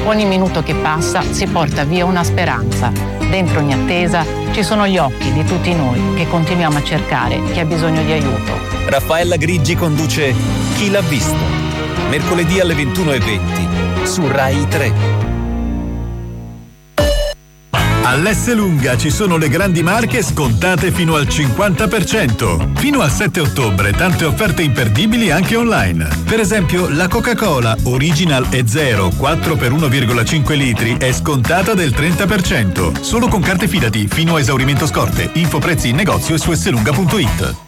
Ogni minuto che passa si porta via una speranza. Dentro ogni attesa ci sono gli occhi di tutti noi che continuiamo a cercare chi ha bisogno di aiuto. Raffaella Griggi conduce Chi l'ha visto? Mercoledì alle 21:20 su Rai 3. All'Esselunga ci sono le grandi marche scontate fino al 50%. Fino al 7 ottobre tante offerte imperdibili anche online. Per esempio la Coca-Cola Original e Zero 4 per 1,5 litri è scontata del 30%. Solo con carte Fidati fino a esaurimento scorte. Info prezzi in negozio e su esselunga.it.